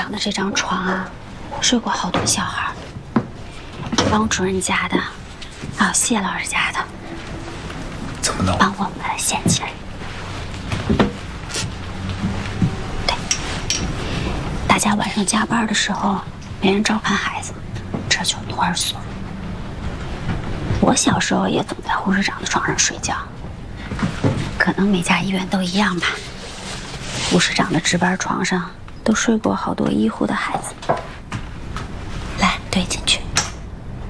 长的这张床啊，睡过好多小孩，王主任家的，还有谢老师家的。 怎么弄？ 帮我们把它掀起来。对，大家晚上加班的时候没人照看孩子，这就托儿所。我小时候也总在护士长的床上睡觉，可能每家医院都一样吧。护士长的值班床上都睡过好多医护的孩子。